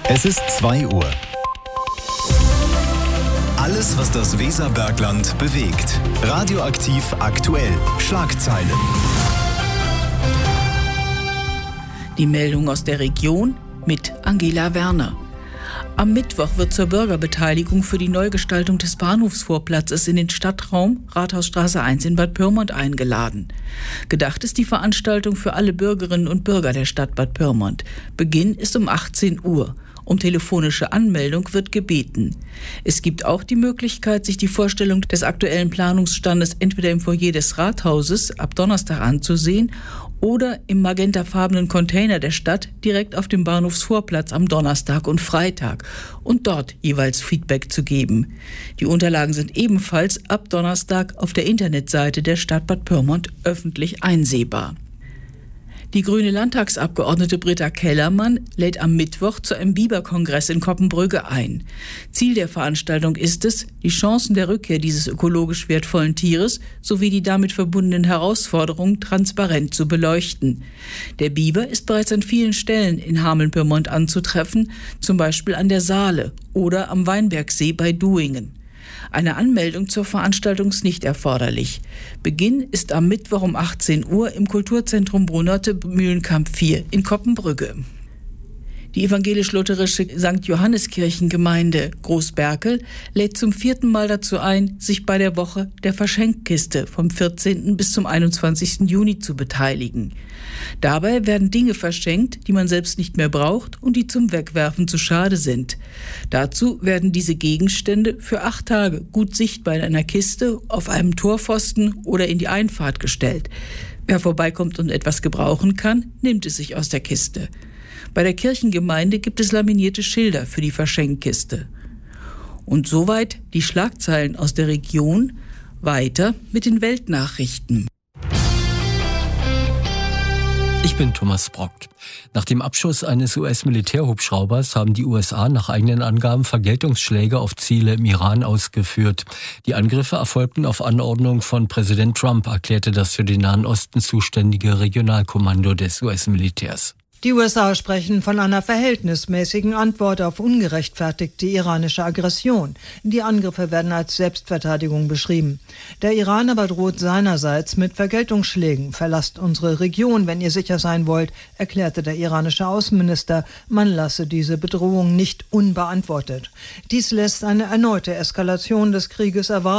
Es ist 2 Uhr. Alles, was das Weserbergland bewegt. Radioaktiv aktuell. Schlagzeilen. Die Meldung aus der Region mit Angela Werner. Am Mittwoch wird zur Bürgerbeteiligung für die Neugestaltung des Bahnhofsvorplatzes in den Stadtraum Rathausstraße 1 in Bad Pyrmont eingeladen. Gedacht ist die Veranstaltung für alle Bürgerinnen und Bürger der Stadt Bad Pyrmont. Beginn ist um 18 Uhr. Um telefonische Anmeldung wird gebeten. Es gibt auch die Möglichkeit, sich die Vorstellung des aktuellen Planungsstandes entweder im Foyer des Rathauses ab Donnerstag anzusehen oder im magentafarbenen Container der Stadt direkt auf dem Bahnhofsvorplatz am Donnerstag und Freitag und dort jeweils Feedback zu geben. Die Unterlagen sind ebenfalls ab Donnerstag auf der Internetseite der Stadt Bad Pyrmont öffentlich einsehbar. Die grüne Landtagsabgeordnete Britta Kellermann lädt am Mittwoch zu einem Biberkongress in Koppenbrügge ein. Ziel der Veranstaltung ist es, die Chancen der Rückkehr dieses ökologisch wertvollen Tieres sowie die damit verbundenen Herausforderungen transparent zu beleuchten. Der Biber ist bereits an vielen Stellen in Hameln-Pyrmont anzutreffen, zum Beispiel an der Saale oder am Weinbergsee bei Duingen. Eine Anmeldung zur Veranstaltung ist nicht erforderlich. Beginn ist am Mittwoch um 18 Uhr im Kulturzentrum Brunotte Mühlenkamp 4 in Koppenbrügge. Die evangelisch-lutherische St. Johanneskirchengemeinde Großberkel lädt zum 4. Mal dazu ein, sich bei der Woche der Verschenkkiste vom 14. bis zum 21. Juni zu beteiligen. Dabei werden Dinge verschenkt, die man selbst nicht mehr braucht und die zum Wegwerfen zu schade sind. Dazu werden diese Gegenstände für 8 Tage gut sichtbar in einer Kiste, auf einem Torpfosten oder in die Einfahrt gestellt. Wer vorbeikommt und etwas gebrauchen kann, nimmt es sich aus der Kiste. Bei der Kirchengemeinde gibt es laminierte Schilder für die Verschenkkiste. Und soweit die Schlagzeilen aus der Region. Weiter mit den Weltnachrichten. Ich bin Thomas Brockt. Nach dem Abschuss eines US-Militärhubschraubers haben die USA nach eigenen Angaben Vergeltungsschläge auf Ziele im Iran ausgeführt. Die Angriffe erfolgten auf Anordnung von Präsident Trump, erklärte das für den Nahen Osten zuständige Regionalkommando des US-Militärs. Die USA sprechen von einer verhältnismäßigen Antwort auf ungerechtfertigte iranische Aggression. Die Angriffe werden als Selbstverteidigung beschrieben. Der Iran aber droht seinerseits mit Vergeltungsschlägen. Verlasst unsere Region, wenn ihr sicher sein wollt, erklärte der iranische Außenminister. Man lasse diese Bedrohung nicht unbeantwortet. Dies lässt eine erneute Eskalation des Krieges erwarten.